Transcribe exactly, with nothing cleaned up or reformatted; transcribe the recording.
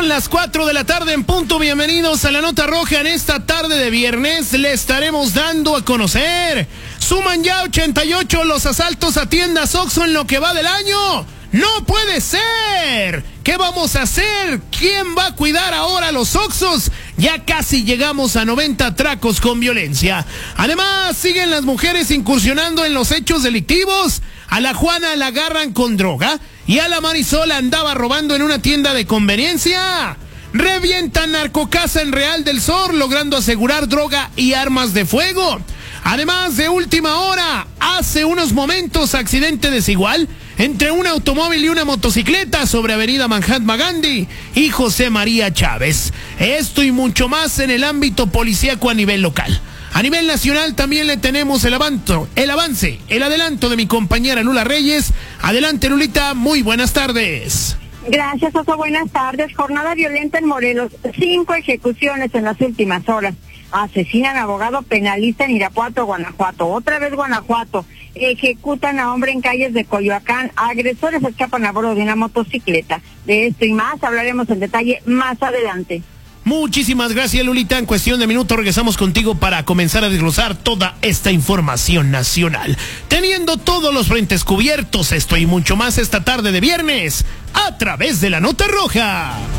Son las cuatro de la tarde en punto. Bienvenidos a la Nota Roja. En esta tarde de viernes le estaremos dando a conocer. Suman ya ochenta y ocho los asaltos a tiendas Oxxo en lo que va del año. ¡No puede ser! ¿Qué vamos a hacer? ¿Quién va a cuidar ahora los Oxxos? Ya casi llegamos a noventa atracos con violencia. Además, siguen las mujeres incursionando en los hechos delictivos. A la Juana la agarran con droga y a la Marisol andaba robando en una tienda de conveniencia. Revientan narcocasa en Real del Sur, logrando asegurar droga y armas de fuego. Además, de última hora, hace unos momentos, accidente desigual entre un automóvil y una motocicleta sobre Avenida Mahatma Gandhi y José María Chávez. Esto y mucho más en el ámbito policíaco a nivel local. A nivel nacional también le tenemos el avanto, el avance, el adelanto de mi compañera Lula Reyes. Adelante, Lulita, muy buenas tardes. Gracias, Oso, buenas tardes. Jornada violenta en Morelos, cinco ejecuciones en las últimas horas. Asesinan a abogado penalista en Irapuato, Guanajuato. Otra vez Guanajuato. Ejecutan a hombre en calles de Coyoacán. Agresores escapan a bordo de una motocicleta. De esto y más hablaremos en detalle más adelante. Muchísimas gracias, Lulita. En cuestión de minutos regresamos contigo para comenzar a desglosar toda esta información nacional. Teniendo todos los frentes cubiertos, esto y mucho más esta tarde de viernes, a través de la Nota Roja.